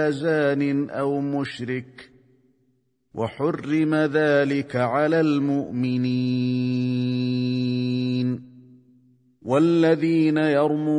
زان أو مشرك، وحرم ذلك على المؤمنين. والذين يرمون